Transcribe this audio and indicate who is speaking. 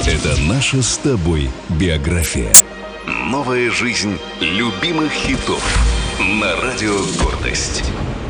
Speaker 1: Это наша с тобой биография. Новая жизнь любимых хитов на радио «Гордость».